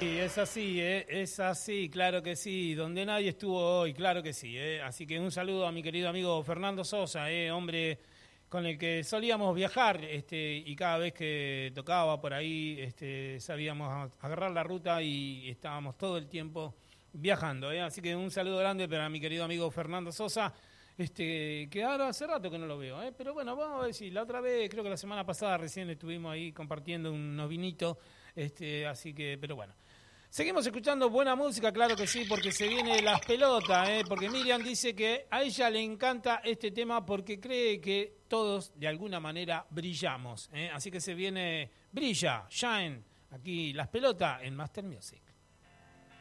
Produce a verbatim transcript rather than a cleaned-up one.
Sí, es así, ¿eh? Es así, claro que sí. Donde nadie estuvo hoy, claro que sí. ¿eh? Así que un saludo a mi querido amigo Fernando Sosa, ¿eh? Hombre con el que solíamos viajar este, y cada vez que tocaba por ahí este, sabíamos agarrar la ruta y estábamos todo el tiempo viajando. ¿eh? Así que un saludo grande para mi querido amigo Fernando Sosa. Este, que ahora hace rato que no lo veo, ¿eh? Pero bueno, vamos a ver si la otra vez, creo que la semana pasada recién estuvimos ahí compartiendo unos vinitos, este, así que, pero bueno. Seguimos escuchando buena música, claro que sí, porque se viene las pelotas, ¿eh? Porque Miriam dice que a ella le encanta este tema porque cree que todos de alguna manera brillamos, ¿eh? Así que se viene Brilla, Shine, aquí las pelotas en Master Music.